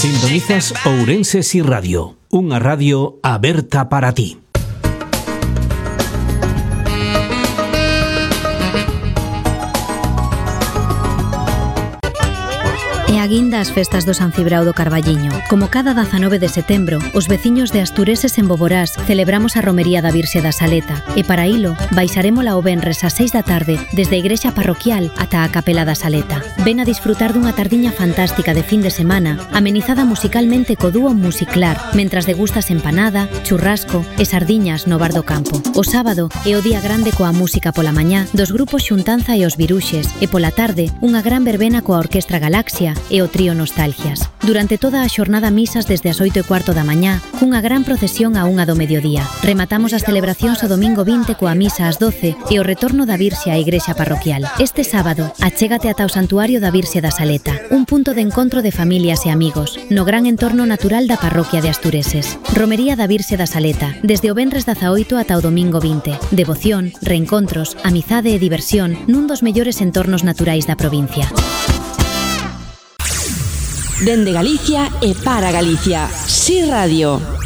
Sintonizas Ourense Si Radio, unha radio aberta para ti. E aguinda as festas do San Cibrao do Carballiño. Como cada 19 de setembro, os veciños de Astureses en Boborás celebramos a romería da Virxe da Saleta e para ilo baixarémola o venres ás 6 da tarde desde a igrexa parroquial ata a capela da Saleta. Ven a disfrutar dunha tardiña fantástica de fin de semana amenizada musicalmente co dúo Musiclar mentras degustas empanada, churrasco e sardiñas no bar do campo. O sábado é o día grande coa música pola mañá dos grupos Xuntanza e os Viruxes e pola tarde unha gran verbena coa Orquestra Galaxia e o trío Nostalgias. Durante toda a xornada misas desde as 8:15 da mañá, cunha gran procesión a 1 do mediodía. Rematamos as celebracións o domingo 20 coa misa ás 12 e o retorno da Virxe á igrexa parroquial. Este sábado, achégate ata o Santuario da Virxe da Saleta, un punto de encontro de familias e amigos, no gran entorno natural da parroquia de Astureses. Romería da Virxe da Saleta, desde o venres 18 ata o domingo 20. Devoción, reencontros, amizade e diversión nun dos mellores entornos naturais da provincia. Dende Galicia e para Galicia, Si Radio.